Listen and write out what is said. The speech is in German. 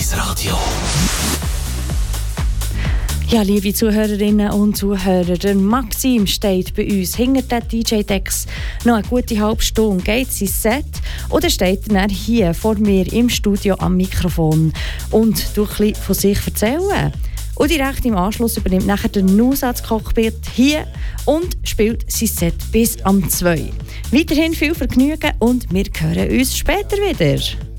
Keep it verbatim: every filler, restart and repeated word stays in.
eins Radio. Ja, liebe Zuhörerinnen und Zuhörer, der Maxim steht bei uns hinter den D J-Decks. Noch eine gute halbe Stunde geht sein Set oder steht er hier vor mir im Studio am Mikrofon und tut ein bisschen von sich erzählen. Und direkt im Anschluss übernimmt nachher der Nussatz-Cockpit hier und spielt sein Set bis am zwei. Weiterhin viel Vergnügen und wir hören uns später wieder.